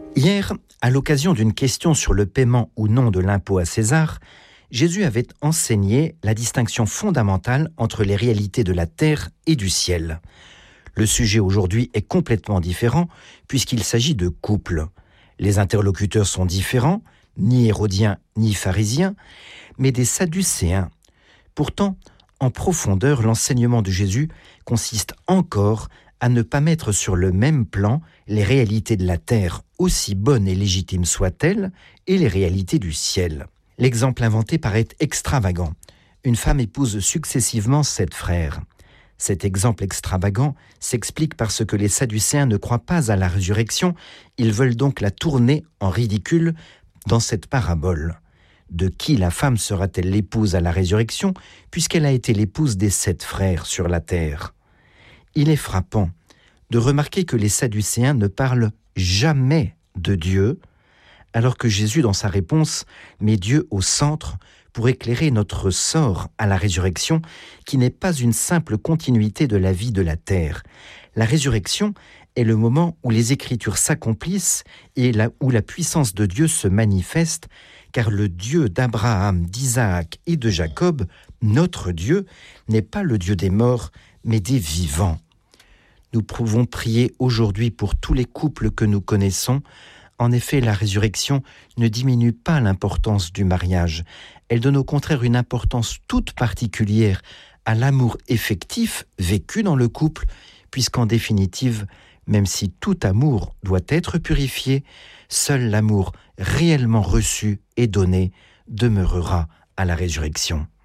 Hier, à l'occasion d'une question sur le paiement ou non de l'impôt à César, Jésus avait enseigné la distinction fondamentale entre les réalités de la terre et du ciel. Le sujet aujourd'hui est complètement différent puisqu'il s'agit de couple. Les interlocuteurs sont différents, ni hérodiens ni pharisiens, mais des sadducéens. Pourtant, en profondeur, l'enseignement de Jésus consiste encore à ne pas mettre sur le même plan les réalités de la terre, aussi bonnes et légitimes soient-elles, et les réalités du ciel. L'exemple inventé paraît extravagant. Une femme épouse successivement 7 frères. Cet exemple extravagant s'explique parce que les Sadducéens ne croient pas à la résurrection, ils veulent donc la tourner en ridicule dans cette parabole. De qui la femme sera-t-elle l'épouse à la résurrection, puisqu'elle a été l'épouse des 7 frères sur la terre ? Il est frappant de remarquer que les Sadducéens ne parlent jamais de Dieu, alors que Jésus, dans sa réponse, met Dieu au centre pour éclairer notre sort à la résurrection, qui n'est pas une simple continuité de la vie de la terre. La résurrection est le moment où les Écritures s'accomplissent et où la puissance de Dieu se manifeste, car le Dieu d'Abraham, d'Isaac et de Jacob, notre Dieu, n'est pas le Dieu des morts, mais des vivants. Nous pouvons prier aujourd'hui pour tous les couples que nous connaissons. En effet, la résurrection ne diminue pas l'importance du mariage. Elle donne au contraire une importance toute particulière à l'amour effectif vécu dans le couple, puisqu'en définitive, même si tout amour doit être purifié, seul l'amour réellement reçu et donné demeurera à la résurrection.